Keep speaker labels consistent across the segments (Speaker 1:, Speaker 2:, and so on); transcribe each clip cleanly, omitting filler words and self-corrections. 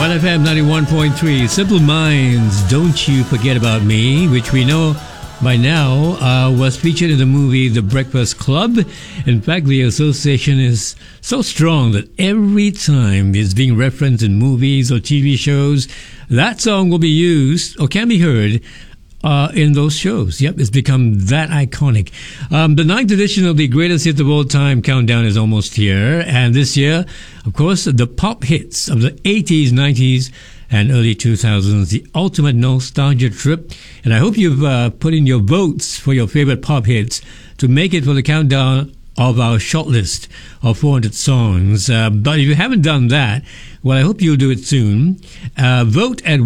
Speaker 1: 1FM 91.3, Simple Minds, Don't You Forget About Me, which we know by now was featured in the movie The Breakfast Club. In fact, the association is so strong that every time it's being referenced in movies or TV shows, that song will be used or can be heard in those shows. Yep, it's become that iconic. The 9th edition of the Greatest Hits of All Time countdown is almost here. And this year, of course, the pop hits of the 80s, 90s, and early 2000s, the ultimate nostalgia trip. And I hope you've put in your votes for your favorite pop hits to make it for the countdown of our shortlist of 400 songs. But if you haven't done that, well, I hope you'll do it soon. Vote at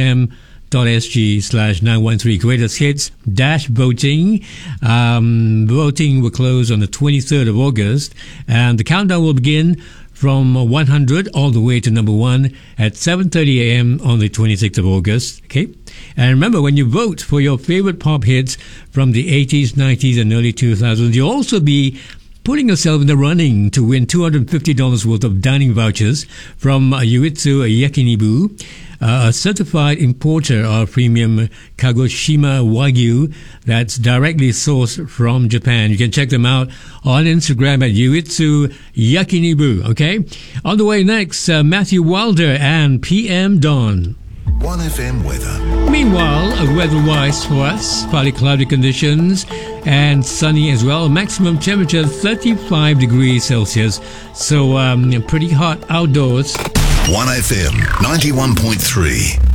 Speaker 1: 1fm.sg/913 greatest hits -voting. Voting will close on the 23rd of August, and the countdown will begin from 100 all the way to number 1 at 7:30 a.m. on the 26th of August. Okay, and remember, when you vote for your favorite pop hits from the 80s, 90s, and early 2000s, you'll also be putting yourself in the running to win $250 worth of dining vouchers from Yuitsu Yakinibu, a certified importer of premium Kagoshima Wagyu that's directly sourced from Japan. You can check them out on Instagram at Yuitsu Yakinibu. Okay, on the way next, Matthew Wilder and PM Dawn.
Speaker 2: 1FM weather.
Speaker 1: Meanwhile, weather-wise for us, partly cloudy conditions and sunny as well. Maximum temperature 35 degrees Celsius, so pretty hot outdoors.
Speaker 2: 1FM 91.3.